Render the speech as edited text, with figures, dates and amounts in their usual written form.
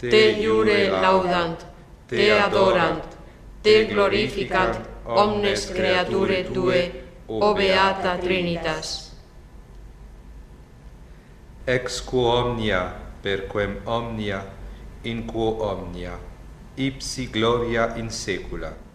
te iure laudant, te adorant, te glorificant omnes creature tue, o beata Trinitas. Ex quo omnia, per quem omnia, in quo omnia, ipsi gloria in saecula.